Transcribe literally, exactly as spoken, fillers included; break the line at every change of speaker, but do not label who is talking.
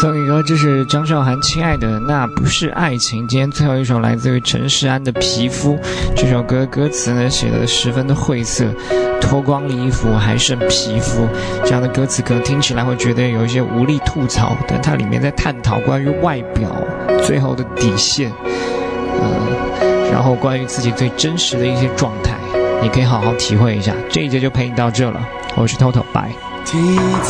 送一个，这是张韶涵《亲爱的那不是爱情》。今天最后一首来自于陈势安的《皮肤》。这首歌歌词呢写得十分的晦涩，脱光了衣服还剩皮肤，这样的歌词可能听起来会觉得有一些无力吐槽，但它里面在探讨关于外表最后的底线，呃，然后关于自己最真实的一些状态，你可以好好体会一下。这一节就陪你到这了，我是 Toto， 拜。
第一次